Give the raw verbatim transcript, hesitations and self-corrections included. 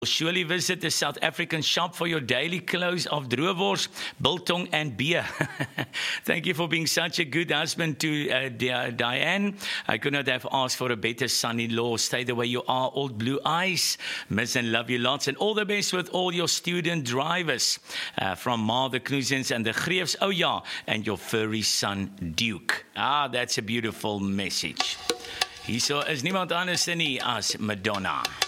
Surely visit the South African shop for your daily close of droewors, biltong and beer. Thank you for being such a good husband to uh, Diane. I could not have asked for a better son-in-law. Stay the way you are, old blue eyes. Miss and love you lots. And all the best with all your student drivers. Uh, from Ma, the Knoesens and the Greefs. Oh yeah, and your furry son, Duke. Ah, that's a beautiful message. Hierso is niemand anders nie as Madonna.